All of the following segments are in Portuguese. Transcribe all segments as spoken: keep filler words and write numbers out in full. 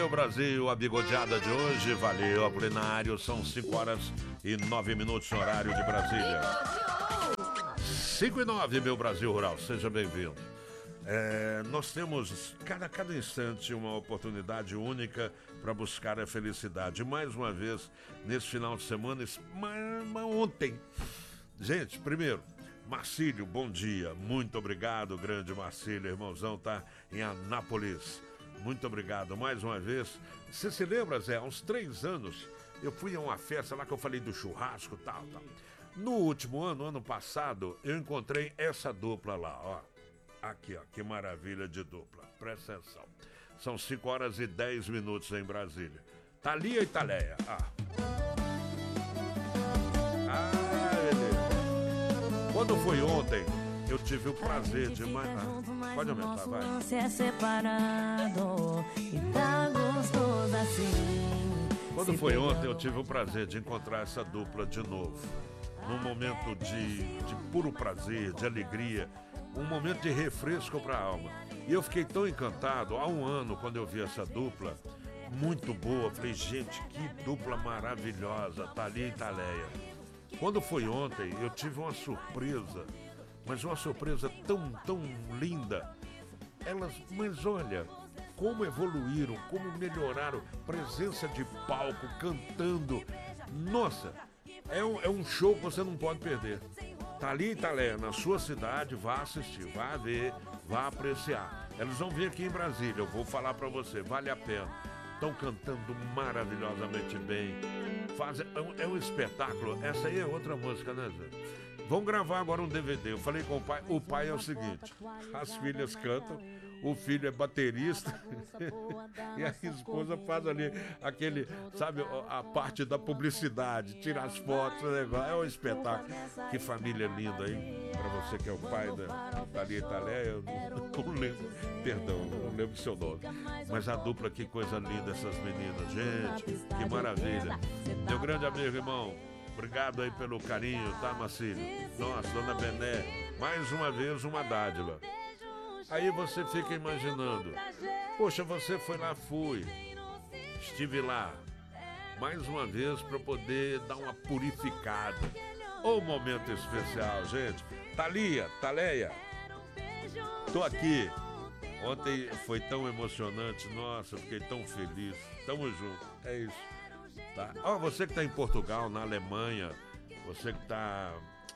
meu Brasil, a bigodeada de hoje. Valeu, Apolinário. São cinco horas e nove minutos no horário de Brasília. cinco e nove, meu Brasil Rural. Seja bem-vindo. É, nós temos, cada, cada instante, uma oportunidade única para buscar a felicidade. Mais uma vez, nesse final de semana, mas, mas ontem. Gente, primeiro, Marcílio, bom dia. Muito obrigado, grande Marcílio. Irmãozão tá em Anápolis. Muito obrigado mais uma vez. Você se lembra, Zé? Há uns três anos, eu fui a uma festa lá que eu falei do churrasco e tal, tal. No último ano, ano passado, eu encontrei essa dupla lá, ó. Aqui, ó, que maravilha de dupla. Presta atenção. São cinco horas e dez minutos em Brasília. Thalia e Thaleia. Ah. Ah, beleza. Quando foi ontem, eu tive o prazer de... Mais... Ah, pode aumentar, vai. Quando foi ontem, eu tive o prazer de encontrar essa dupla de novo. Num momento de, de puro prazer, de alegria. Um momento de refresco para a alma. E eu fiquei tão encantado, há um ano, quando eu vi essa dupla, muito boa. Falei, gente, que dupla maravilhosa, Thalia e Thaleia. Quando foi ontem, eu tive uma surpresa, mas uma surpresa tão, tão linda. Elas, mas olha, como evoluíram, como melhoraram, presença de palco, cantando. Nossa, é um, é um show que você não pode perder. Thalia e Thaleia, na sua cidade, vá assistir, vá ver, vá apreciar. Elas vão vir aqui em Brasília, eu vou falar pra você, vale a pena. Estão cantando maravilhosamente bem. Faz, é, um, é um espetáculo. Essa aí é outra música, né, Zé? Vão gravar agora um D V D. Eu falei com o pai. O pai é o seguinte: as filhas cantam, o filho é baterista e a esposa faz ali aquele, sabe, a parte da publicidade, tira as fotos, o negócio. É um espetáculo. Que família linda, hein? Pra você que é o pai da Thalia e Thaleia, eu não, não lembro, perdão, não lembro do seu nome. Mas a dupla, que coisa linda essas meninas, gente, que maravilha. Meu grande amigo, irmão, obrigado aí pelo carinho, tá, Marcílio? Nossa, Dona Bené, mais uma vez uma dádiva. Aí você fica imaginando, poxa, você foi lá, fui, estive lá, mais uma vez para poder dar uma purificada. Ô, momento especial, gente. Thalia, Thaleia, tô aqui. Ontem foi tão emocionante, nossa, eu fiquei tão feliz. Tamo junto, é isso. Tá? Ó, você que tá em Portugal, na Alemanha, você que tá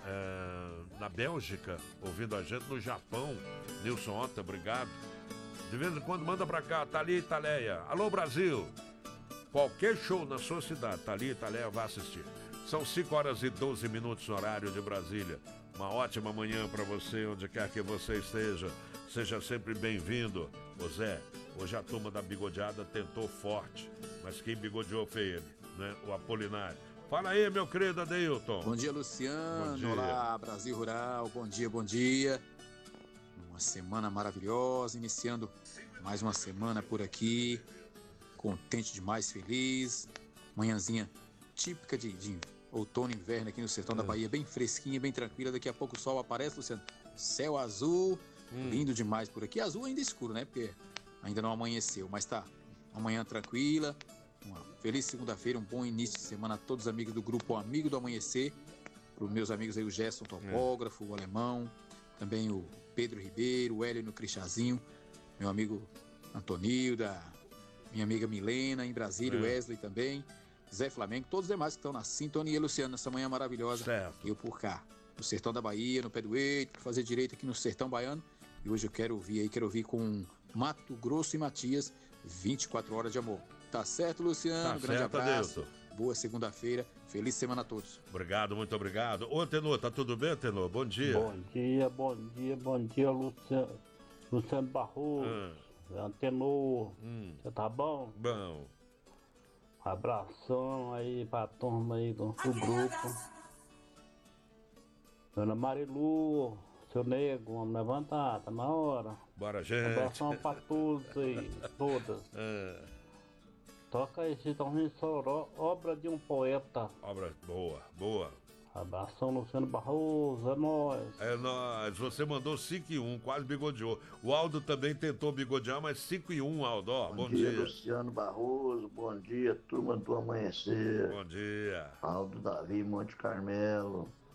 é, na Bélgica, ouvindo a gente, no Japão, Nilson Ota, obrigado. De vez em quando manda pra cá, Thalia e Thaleia. Alô, Brasil! Qualquer show na sua cidade, Thalia e Thaleia, vá assistir. São cinco horas e doze minutos no horário de Brasília. Uma ótima manhã pra você, onde quer que você esteja. Seja sempre bem-vindo. Ô Zé, hoje a turma da bigodeada tentou forte, mas quem bigodeou foi ele, né? O Apolinário. Fala aí, meu querido Adeilton. Bom dia, Luciano. Bom dia. Olá, Brasil Rural. Bom dia, bom dia. Uma semana maravilhosa, iniciando mais uma semana por aqui. Contente demais, feliz. Manhãzinha típica de, de outono e inverno aqui no sertão é. da Bahia, bem fresquinha, bem tranquila. Daqui a pouco o sol aparece, Luciano. Céu azul, hum. lindo demais por aqui. Azul ainda escuro, né? Porque ainda não amanheceu, mas tá. Amanhã tranquila. Uma feliz segunda-feira, um bom início de semana a todos os amigos do grupo Amigo do Amanhecer. Para os meus amigos aí, o Gerson, topógrafo, é. o Alemão, também o Pedro Ribeiro, o Hélio no Crichazinho, meu amigo Antonilda, minha amiga Milena em Brasília, é. o Wesley também, Zé Flamengo, todos os demais que estão na sintonia. E Luciano, nessa manhã maravilhosa, certo. eu por cá, no sertão da Bahia, no pé do Eito, fazer direito aqui no sertão baiano. E hoje eu quero ouvir aí, quero ouvir com Mato Grosso e Matias, vinte e quatro horas de amor. Tá certo, Luciano? Tá grande certo, abraço. Adeilton. Boa segunda-feira. Feliz semana a todos. Obrigado, muito obrigado. Ô, Tenor, tá tudo bem, Tenor? Bom dia. Bom dia, bom dia, bom dia, Luciano, Luciano Barroso. Ah. Tenor, hum. Você tá bom? Bom. Um abração aí pra turma aí do, do grupo. Dona Marilu, seu nego, vamos levantar, tá na hora. Bora, gente. Abração pra todos aí, todas. É. Toca aí, Chitãozinho Choró, obra de um poeta. Obra boa, boa. Abração, Luciano Barroso, é nóis. É nóis, você mandou cinco e um, quase bigodeou. O Aldo também tentou bigodear, mas cinco e um, Aldo, ó, bom, bom dia. dia. Luciano Barroso, bom dia, turma do Amanhecer. Bom dia. Aldo Davi, Monte Carmelo.